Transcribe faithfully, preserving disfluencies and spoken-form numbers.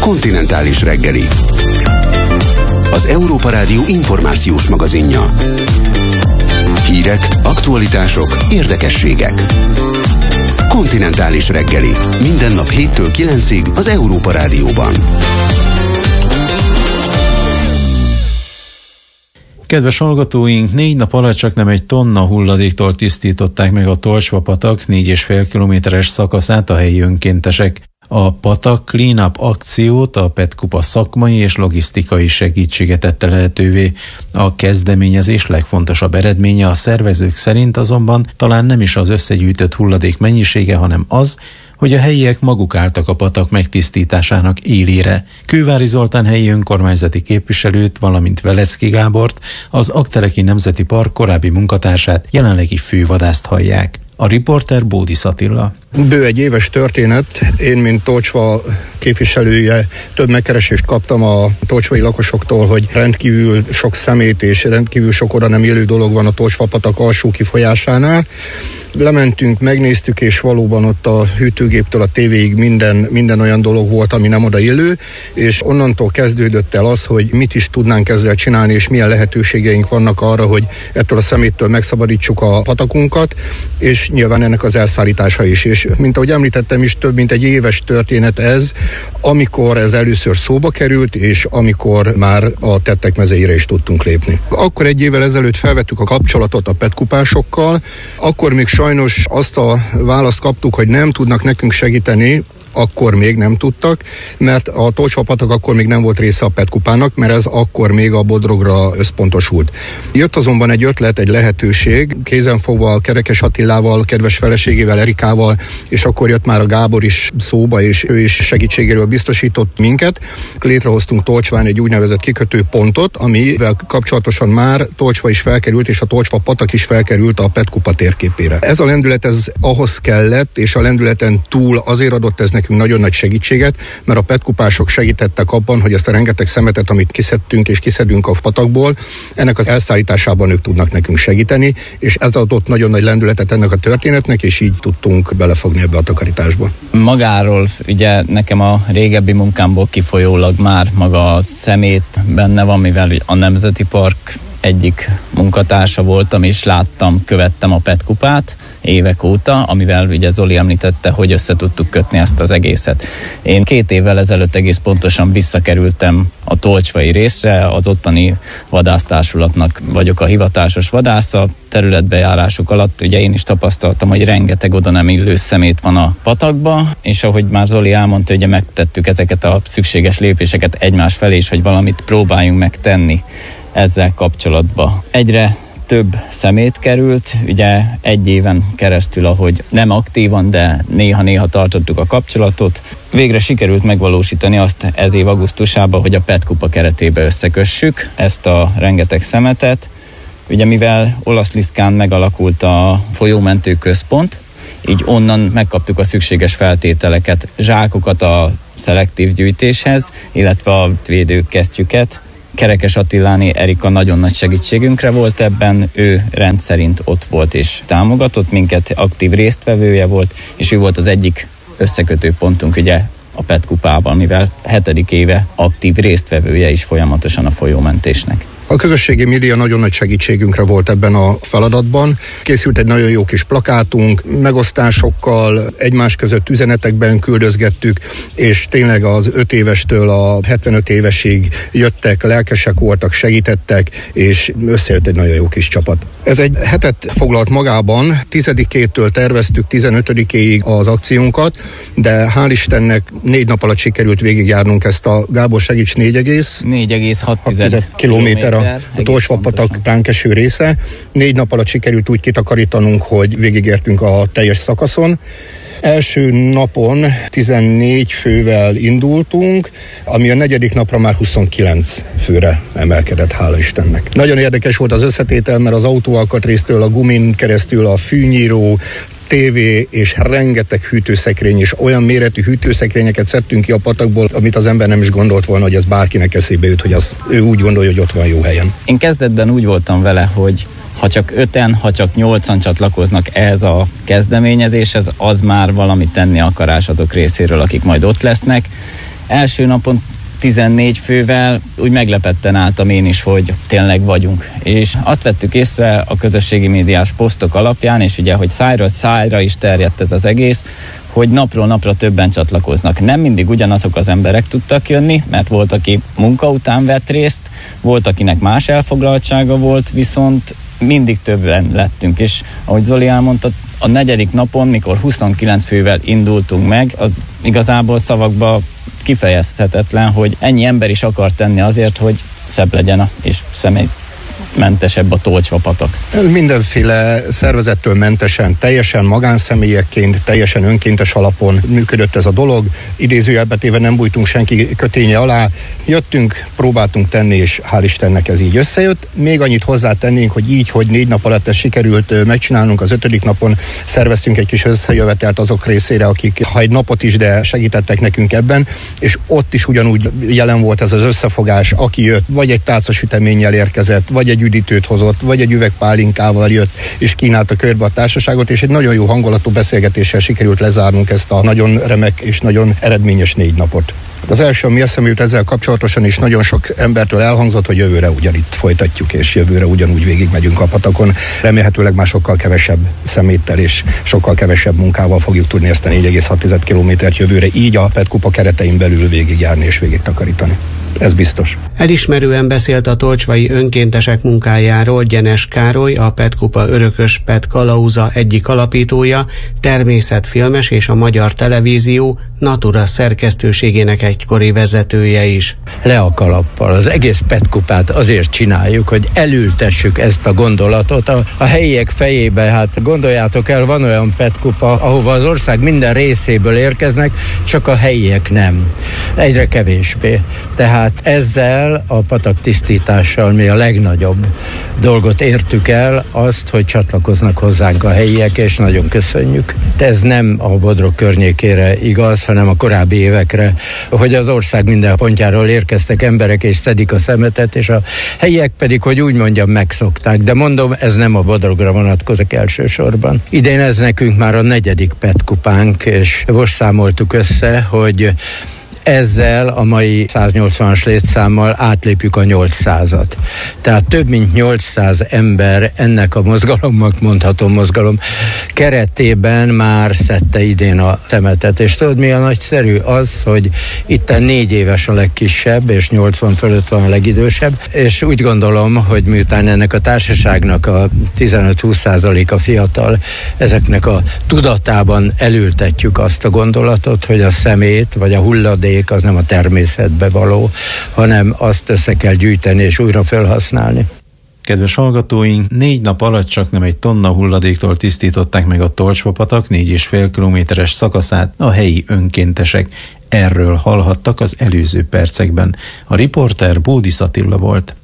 Kontinentális reggeli. Az Európa Rádió információs magazinja. Hírek, aktualitások, érdekességek. Kontinentális reggeli. Minden nap héttől kilencig az Európa Rádióban. Kedves hallgatóink, négy nap alatt csak nem egy tonna hulladéktól tisztították meg a Tolcsva-patak négy és fél kilométeres szakaszát a helyi önkéntesek. A patak clean-up akciót a Petkupa szakmai és logisztikai segítsége tette lehetővé. A kezdeményezés legfontosabb eredménye a szervezők szerint azonban talán nem is az összegyűjtött hulladék mennyisége, hanem az, hogy a helyiek maguk álltak a patak megtisztításának élére. Kővári Zoltán helyi önkormányzati képviselőt, valamint Velecki Gábort, az Aggteleki Nemzeti Park korábbi munkatársát, jelenlegi fővadászt hallják. A riporter Bódis Attila. Bő egy éves történet. Én, mint Tolcsva képviselője, több megkeresést kaptam a tolcsvai lakosoktól, hogy rendkívül sok szemét és rendkívül sok oda nem élő dolog van a Tolcsva-patak alsó kifolyásánál. Lementünk, megnéztük, és valóban ott a hűtőgéptől a tévéig minden, minden olyan dolog volt, ami nem odaillő, és onnantól kezdődött el az, hogy mit is tudnánk ezzel csinálni, és milyen lehetőségeink vannak arra, hogy ettől a szeméttől megszabadítsuk a patakunkat, és nyilván ennek az elszállítása is. És mint ahogy említettem is, több mint egy éves történet ez, amikor ez először szóba került, és amikor már a tettek mezeire is tudtunk lépni. Akkor egy évvel ezelőtt felvettük a kapcsolatot a petkupásokkal, akkor még sajnos azt a választ kaptuk, hogy nem tudnak nekünk segíteni, akkor még nem tudtak, mert a Tolcsva-patak akkor még nem volt része a Petkupának, mert ez akkor még a Bodrogra összpontosult. Jött azonban egy ötlet, egy lehetőség, kézenfogva Kerekes Attilával, kedves feleségével, Erikával, és akkor jött már a Gábor is szóba, és ő is segítségéről biztosított minket. Létrehoztunk Tolcsván egy úgynevezett kikötőpontot, amivel kapcsolatosan már Tolcsva is felkerült, és a Tolcsva-patak is felkerült a Petkupa térképére. Ez a lendület, ez ahhoz kellett, és a lendületen túl azért adott ez nekünk nagyon nagy segítséget, mert a petkupások segítettek abban, hogy ezt a rengeteg szemetet, amit kiszedtünk és kiszedünk a patakból, ennek az elszállításában ők tudnak nekünk segíteni, és ez adott nagyon nagy lendületet ennek a történetnek, és így tudtunk belefogni ebbe a takarításba. Magáról ugye nekem a régebbi munkámból kifolyólag már maga a szemét benne van, mivel a Nemzeti Park egyik munkatársa voltam, és láttam, követtem a Petkupát évek óta, amivel ugye Zoli említette, hogy össze tudtuk kötni ezt az egészet. Én két évvel ezelőtt egész pontosan visszakerültem a tolcsvai részre, az ottani vadásztársulatnak vagyok a hivatásos vadásza. Területbejárások alatt ugye én is tapasztaltam, hogy rengeteg oda nem illő szemét van a patakba, és ahogy már Zoli elmondta, ugye megtettük ezeket a szükséges lépéseket egymás felé is, hogy valamit próbáljunk megtenni ezzel kapcsolatban. Egyre több szemét került, ugye egy éven keresztül, ahogy nem aktívan, de néha-néha tartottuk a kapcsolatot. Végre sikerült megvalósítani azt ez év augusztusában, hogy a Petkupa keretébe összekössük ezt a rengeteg szemetet. Ugye mivel Olaszliszkán megalakult a folyómentő központ, így onnan megkaptuk a szükséges feltételeket, zsákokat a szelektív gyűjtéshez, illetve a védőkesztyüket. Kerekes Attiláné Erika nagyon nagy segítségünkre volt ebben, ő rendszerint ott volt és támogatott minket, aktív résztvevője volt, és ő volt az egyik összekötő pontunk ugye a Petkupában, mivel hetedik éve aktív résztvevője is folyamatosan a folyómentésnek. A közösségi média nagyon nagy segítségünkre volt ebben a feladatban. Készült egy nagyon jó kis plakátunk, megosztásokkal, egymás között üzenetekben küldözgettük, és tényleg az öt évestől a hetvenöt évesig jöttek, lelkesek voltak, segítettek, és összejött egy nagyon jó kis csapat. Ez egy hetet foglalt magában, tizedikétől terveztük tizenötödikéig az akciónkat, de hál' Istennek négy nap alatt sikerült végigjárnunk ezt a, Gábor segíts, négy egész hat kilométer a Tolcsva-patak ránk eső része. Négy nap alatt sikerült úgy kitakarítanunk, hogy végigértünk a teljes szakaszon. Első napon tizennégy fővel indultunk, ami a negyedik napra már huszonkilenc főre emelkedett, hála Istennek. Nagyon érdekes volt az összetétel, mert az autóalkatrésztől a gumin keresztül a fűnyíró, tévé és rengeteg hűtőszekrény, és olyan méretű hűtőszekrényeket szedtünk ki a patakból, amit az ember nem is gondolt volna, hogy ez bárkinek eszébe jut, hogy az, ő úgy gondolja, hogy ott van jó helyen. Én kezdetben úgy voltam vele, hogy ha csak öten, ha csak nyolcan csatlakoznak ehhez a kezdeményezéshez, az már valamit tenni akarás azok részéről, akik majd ott lesznek. Első napon tizennégy fővel úgy meglepetten álltam én is, hogy tényleg vagyunk. És azt vettük észre a közösségi médiás posztok alapján, és ugye, hogy szájról szájra is terjedt ez az egész, hogy napról napra többen csatlakoznak. Nem mindig ugyanazok az emberek tudtak jönni, mert volt, aki munka után vett részt, volt, akinek más elfoglaltsága volt, viszont mindig többen lettünk, és ahogy Zoli elmondta, a negyedik napon, mikor huszonkilenc fővel indultunk meg, az igazából szavakba kifejezhetetlen, hogy ennyi ember is akar tenni azért, hogy szebb legyen a, és személymentesebb a Tolcsva-patak. Mindenféle szervezettől mentesen, teljesen magánszemélyekként, teljesen önkéntes alapon működött ez a dolog. Idézőjelbe téve nem bújtunk senki köténye alá. Jöttünk, próbáltunk tenni, és hál' Istennek ez így összejött. Még annyit hozzátennénk, hogy így, hogy négy nap alatt ez sikerült megcsinálnunk, az ötödik napon szerveztünk egy kis összejövetelt azok részére, akik ha egy napot is, de segítettek nekünk ebben, és ott is ugyanúgy jelen volt ez az összefogás, aki jött, vagy egy tálca süteménnyel érkezett, vagy egy üdítőt hozott, vagy egy üveg pálinkával jött, és kínálta körbe a társaságot, és egy nagyon jó hangulatú beszélgetéssel sikerült lezárnunk ezt a nagyon remek és nagyon eredményes négy napot. Az első, ami eszembe jut ezzel kapcsolatosan is nagyon sok embertől elhangzott, hogy jövőre ugyanitt folytatjuk, és jövőre ugyanúgy végigmegyünk a patakon. Remélhetőleg már sokkal kevesebb szeméttel és sokkal kevesebb munkával fogjuk tudni ezt a négy egész hat kilométert jövőre így a Petkupa keretein belül végigjárni és végig takarítani. Ez biztos. Elismerően beszélt a tolcsvai önkéntesek munkájáról Gyenes Károly, a Petkupa örökös Pet Kalauza egyik alapítója, természetfilmes és a Magyar Televízió Natura szerkesztőségének egykori vezetője is. Le a kalappal. Az egész Petkupát azért csináljuk, hogy elültessük ezt a gondolatot a, a helyiek fejébe. Hát gondoljátok el, van olyan Petkupa, ahova az ország minden részéből érkeznek, csak a helyiek nem. Egyre kevésbé. Tehát ezzel a patak tisztítással mi a legnagyobb dolgot értük el, azt, hogy csatlakoznak hozzánk a helyiek, és nagyon köszönjük. Ez nem a Bodrog környékére igaz, hanem a korábbi évekre, hogy az ország minden pontjáról érkeztek emberek, és szedik a szemetet, és a helyiek pedig, hogy úgy mondjam, megszokták. De mondom, ez nem a Bodrogra vonatkozik elsősorban. Idén ez nekünk már a negyedik Petkupánk, és most számoltuk össze, hogy ezzel a mai száznyolcvanas létszámmal átlépjük a nyolcszázat. Tehát több mint nyolcszáz ember ennek a mozgalomnak, mondhatom mozgalom, keretében már szedte idén a szemetet. És tudod, mi a nagyszerű? Az, hogy itt a négy éves a legkisebb, és nyolcvan fölött van a legidősebb, és úgy gondolom, hogy miután ennek a társaságnak a tizenöt-húsz százaléka fiatal, ezeknek a tudatában elültetjük azt a gondolatot, hogy a szemét, vagy a hulladék az nem a természetbe való, hanem azt össze kell gyűjteni és újra felhasználni. Kedves hallgatóink, négy nap alatt csak nem egy tonna hulladéktól tisztították meg a Tolcsva-patak négy és fél kilométeres szakaszát a helyi önkéntesek. Erről hallhattak az előző percekben. A riporter Bódis Attila volt.